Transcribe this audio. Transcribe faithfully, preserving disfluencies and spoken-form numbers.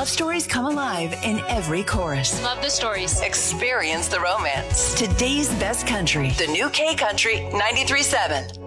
love stories come alive in every chorus. Love the stories. Experience the romance. Today's best country. The new K Country ninety-three point seven.